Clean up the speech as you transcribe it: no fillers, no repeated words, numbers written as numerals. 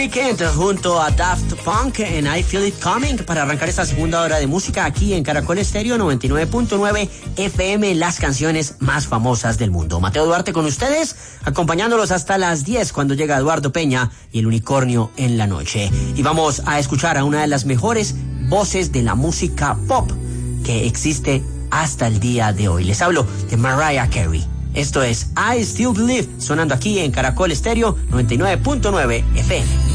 Weekend junto a Daft Punk en I Feel It Coming para arrancar esta segunda hora de música aquí en Caracol Estéreo 99.9 FM, las canciones más famosas del mundo. Mateo Duarte con ustedes, acompañándolos hasta las 10 cuando llega Eduardo Peña y el unicornio en la noche. Y vamos a escuchar a una de las mejores voces de la música pop que existe hasta el día de hoy. Les hablo de Mariah Carey. Esto es I Still Believe, sonando aquí en Caracol Estéreo 99.9 FM.